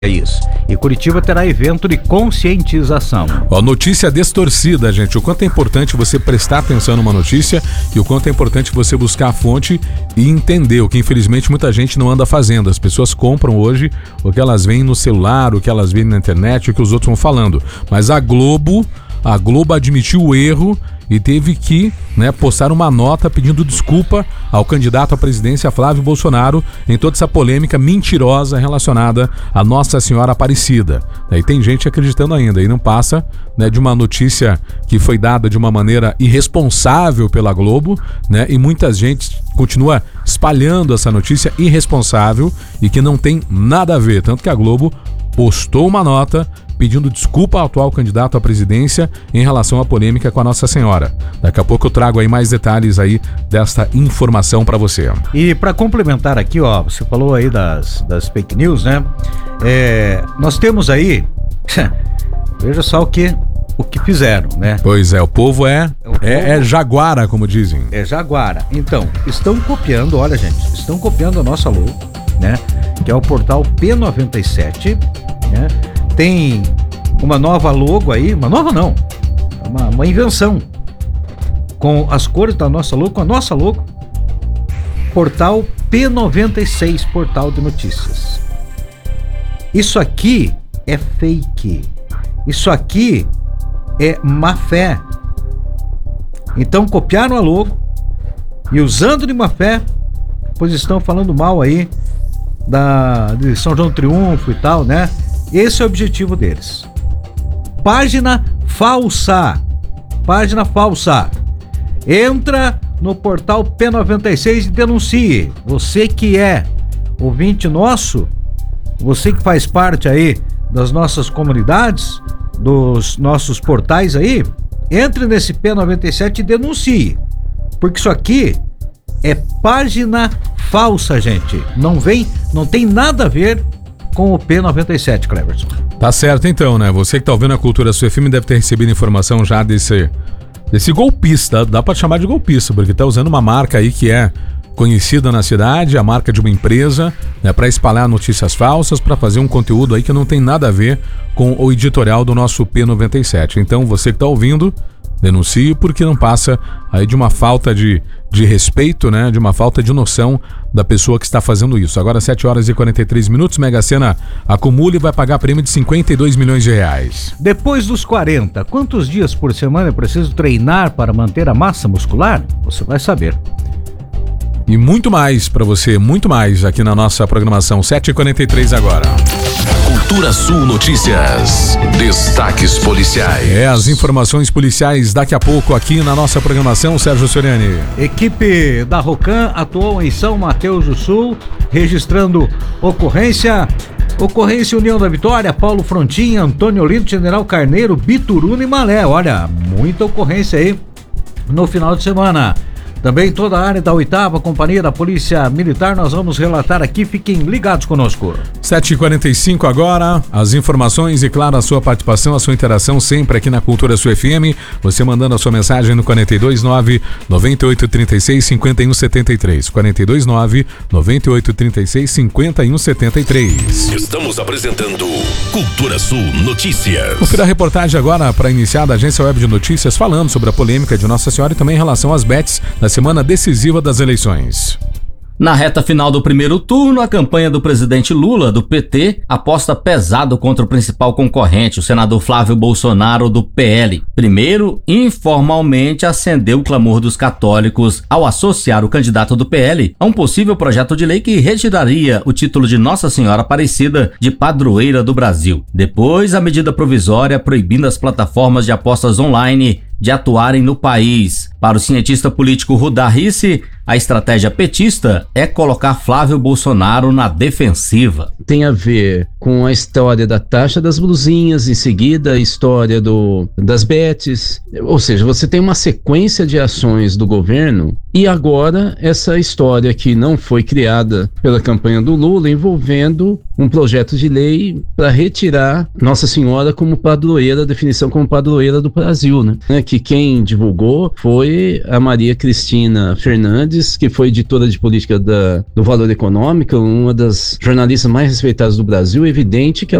Isso. E Curitiba terá evento de conscientização. Ó, notícia distorcida, gente. O quanto é importante você prestar atenção numa notícia e o quanto é importante você buscar a fonte e entender o que infelizmente muita gente não anda fazendo. As pessoas compram hoje o que elas veem no celular, o que elas veem na internet, o que os outros vão falando. Mas a Globo admitiu o erro e teve que, postar uma nota pedindo desculpa ao candidato à presidência Flávio Bolsonaro em toda essa polêmica mentirosa relacionada à Nossa Senhora Aparecida. E tem gente acreditando ainda, e não passa de uma notícia que foi dada de uma maneira irresponsável pela Globo, e muita gente continua espalhando essa notícia irresponsável e que não tem nada a ver, tanto que a Globo postou uma nota pedindo desculpa ao atual candidato à presidência em relação à polêmica com a Nossa Senhora. Daqui a pouco eu trago aí mais detalhes aí desta informação para você. E para complementar aqui, você falou aí das fake news, nós temos aí, veja só o que fizeram, Pois é, o povo é jaguara, como dizem. É jaguara. Então, estão copiando a nossa logo, que é o portal P97, Tem uma nova logo aí, uma nova não, uma invenção, com as cores da nossa logo, com a nossa logo, portal P96, portal de notícias. Isso aqui é fake, isso aqui é má fé. Então copiaram a logo e usando de má fé, pois estão falando mal aí de São João do Triunfo e tal, Esse é o objetivo deles. Página falsa. Entra no portal P96 e denuncie. Você que é ouvinte nosso, você que faz parte aí das nossas comunidades, dos nossos portais aí, entre nesse P97 e denuncie. Porque isso aqui é página falsa, gente. Não tem nada a ver com o P97, Cleverson. Tá certo então, Você que tá ouvindo a Cultura Sua FM deve ter recebido informação já desse golpista, dá pra chamar de golpista, porque tá usando uma marca aí que é conhecida na cidade, a marca de uma empresa, para espalhar notícias falsas, para fazer um conteúdo aí que não tem nada a ver com o editorial do nosso P97. Então você que tá ouvindo, denuncie, porque não passa aí de uma falta de respeito, de uma falta de noção da pessoa que está fazendo isso. Agora 7h43, Mega Sena acumula e vai pagar prêmio de 52 milhões de reais. Depois dos 40, quantos dias por semana é preciso treinar para manter a massa muscular? Você vai saber. E muito mais para você, muito mais aqui na nossa programação. 7h43 agora. Cultura Sul Notícias. Destaques policiais. As informações policiais daqui a pouco aqui na nossa programação, Sérgio Soriani. Equipe da Rocan atuou em São Mateus do Sul, registrando ocorrência União da Vitória, Paulo Frontin, Antônio Olinto, General Carneiro, Bituruna e Malé. Olha, muita ocorrência aí no final de semana. Também toda a área da 8ª Companhia da Polícia Militar, nós vamos relatar aqui, fiquem ligados conosco. 7h45 agora, as informações e, claro, a sua participação, a sua interação sempre aqui na Cultura Sul FM, você mandando a sua mensagem no 429-9836-5173, 429-9836-5173. Estamos apresentando Cultura Sul Notícias. Confira a reportagem agora para iniciar da Agência Web de Notícias, falando sobre a polêmica de Nossa Senhora e também em relação às bets da semana decisiva das eleições. Na reta final do primeiro turno, a campanha do presidente Lula, do PT, aposta pesado contra o principal concorrente, o senador Flávio Bolsonaro, do PL. Primeiro, informalmente acendeu o clamor dos católicos ao associar o candidato do PL a um possível projeto de lei que retiraria o título de Nossa Senhora Aparecida de padroeira do Brasil. Depois, a medida provisória proibindo as plataformas de apostas online de atuarem no país. Para o cientista político Rudá Risse, a estratégia petista é colocar Flávio Bolsonaro na defensiva. Tem a ver com a história da taxa das blusinhas, em seguida a história das bets, ou seja, você tem uma sequência de ações do governo e agora essa história que não foi criada pela campanha do Lula envolvendo um projeto de lei para retirar Nossa Senhora como padroeira, a definição como padroeira do Brasil, que quem divulgou foi a Maria Cristina Fernandes, que foi editora de política do Valor Econômico, uma das jornalistas mais respeitadas do Brasil. Evidente que